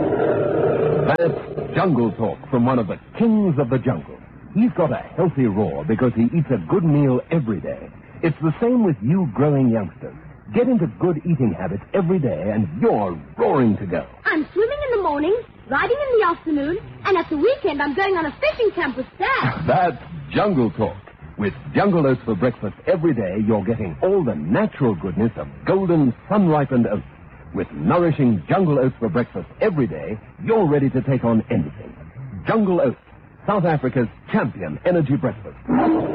That's Jungle Talk from one of the kings of the jungle. He's got a healthy roar because he eats a good meal every day. It's the same with you growing youngsters. Get into good eating habits every day and you're roaring to go. I'm swimming in the morning, riding in the afternoon, and at the weekend I'm going on a fishing camp with Dad. That's Jungle Talk. With Jungle Oats for breakfast every day, you're getting all the natural goodness of golden, sun-ripened oats. With nourishing Jungle Oats for breakfast every day, you're ready to take on anything. Jungle Oats, South Africa's champion energy breakfast.